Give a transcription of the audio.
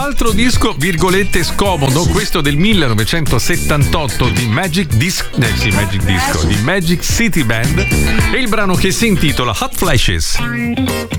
altro disco virgolette scomodo, questo del 1978 di Magic Disco di Magic City Band, e il brano che si intitola Hot Flashes.